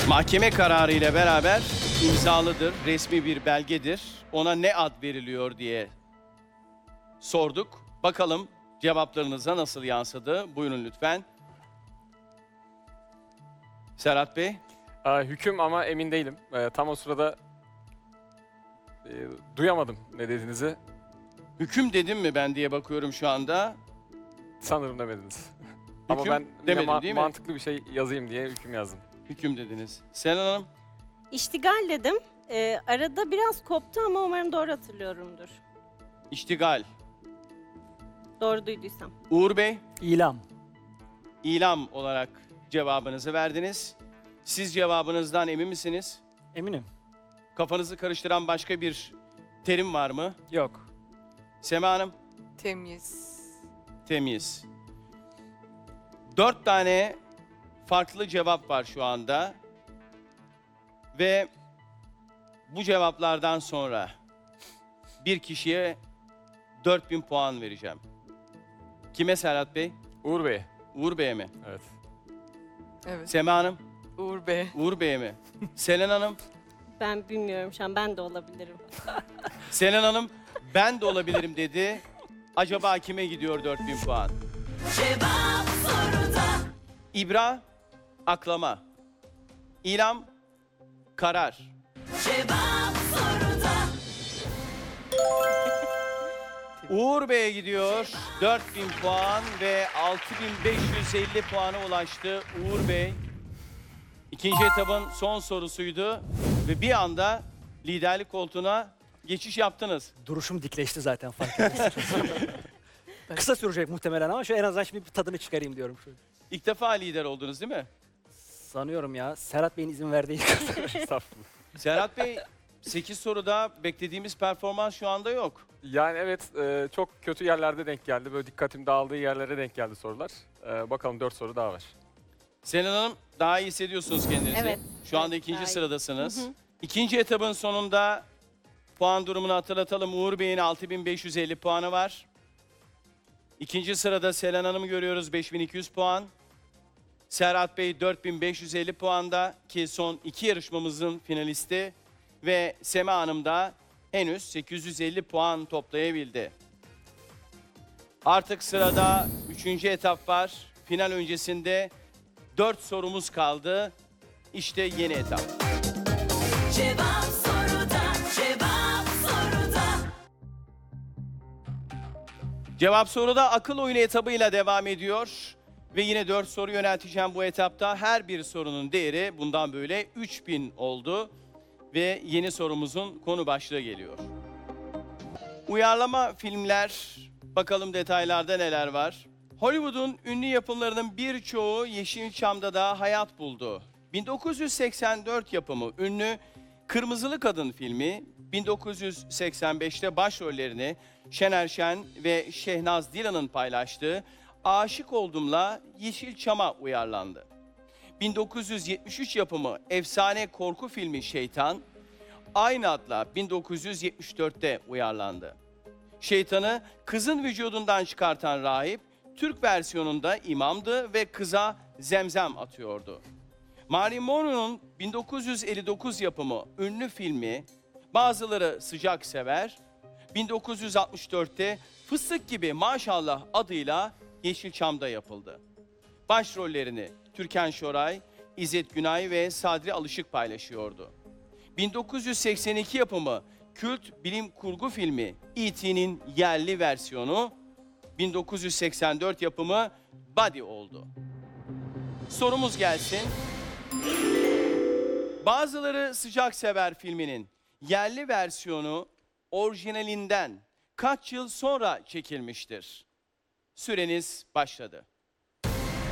Mahkeme kararı ile beraber imzalıdır, resmi bir belgedir. Ona ne ad veriliyor diye sorduk. Bakalım cevaplarınıza nasıl yansıdı? Buyurun lütfen. Serhat Bey. Hüküm ama emin değilim. Tam o sırada duyamadım ne dediğinizi. Hüküm dedim mi ben diye bakıyorum şu anda. Sanırım demediniz. Ama Hüküm ben yine demedim değil mi? mantıklı bir şey yazayım diye hüküm yazdım. Hüküm dediniz. Selen Hanım. İştigal dedim. Arada biraz koptu ama umarım doğru hatırlıyorumdur. İştigal. Doğru duyduysam. Uğur Bey. İlam. İlam olarak cevabınızı verdiniz. Siz cevabınızdan emin misiniz? Eminim. Kafanızı karıştıran başka bir terim var mı? Yok. Sema Hanım. Temiz. Temiz. 4 tane farklı cevap var şu anda. Ve bu cevaplardan sonra bir kişiye 4000 puan vereceğim. Kime Serhat Bey? Uğur Bey. Uğur Bey'e mi? Evet. Evet. Sema Hanım? Uğur Bey. Uğur Bey'e mi? Selen Hanım? Ben bilmiyorum şu an, ben de olabilirim. Selen Hanım ben de olabilirim dedi. Acaba kime gidiyor 4000 puan? Cevap soruda. İbra, aklama. İlam, karar. Cevap soruda. Uğur Bey'e gidiyor 4000 puan ve 6550 puana ulaştı Uğur Bey. İkinci etabın son sorusuydu ve bir anda liderlik koltuğuna geçiş yaptınız. Duruşum dikleşti zaten fark ettiniz. Kısa sürecek muhtemelen ama şu en azından şimdi bir tadını çıkarayım diyorum. Şöyle. İlk defa lider oldunuz değil mi? Sanıyorum ya. Serhat Bey'in izin verdiği kadar. Estağfurullah. Serhat Bey 8 soruda beklediğimiz performans şu anda yok. Yani evet çok kötü yerlerde denk geldi. Böyle dikkatim dağıldığı yerlere denk geldi sorular. Bakalım 4 soru daha var. Selen Hanım daha iyi hissediyorsunuz kendinizi. Evet. Şu anda Evet, ikinci daha iyi. sıradasınız. Hı hı. İkinci etabın sonunda puan durumunu hatırlatalım. Uğur Bey'in 6550 puanı var. İkinci sırada Selen Hanım'ı görüyoruz 5200 puan. Serhat Bey 4550 puanda ki son iki yarışmamızın finalisti. Ve Sema Hanım da henüz 850 puan toplayabildi. Artık sırada 3. etap var. Final öncesinde 4 sorumuz kaldı. İşte yeni etap. Cevap soruda. Cevap soruda. Cevap soruda akıl oyunu etabıyla devam ediyor. Ve yine 4 soru yönelteceğim bu etapta. Her bir sorunun değeri bundan böyle 3000 oldu. Ve yeni sorumuzun konu başlığı geliyor. Uyarlama filmler, bakalım detaylarda neler var. Hollywood'un ünlü yapımlarının birçoğu Yeşilçam'da da hayat buldu. 1984 yapımı ünlü Kırmızılı Kadın filmi, 1985'te başrollerini Şener Şen ve Şehnaz Dilan'ın paylaştığı Aşık Oldum'la Yeşilçam'a uyarlandı. 1973 yapımı efsane korku filmi Şeytan, aynı adla 1974'te uyarlandı. Şeytanı kızın vücudundan çıkartan rahip, Türk versiyonunda imamdı ve kıza zemzem atıyordu. Marilyn Monroe'nun 1959 yapımı ünlü filmi, bazıları sıcak sever, 1964'te Fıstık Gibi Maşallah adıyla Yeşilçam'da yapıldı. Başrollerini Türkan Şoray, İzzet Günay ve Sadri Alışık paylaşıyordu. 1982 yapımı kült bilim kurgu filmi E.T.'nin yerli versiyonu 1984 yapımı Body oldu. Sorumuz gelsin. Bazıları Sıcak Sever filminin yerli versiyonu orijinalinden kaç yıl sonra çekilmiştir? Süreniz başladı.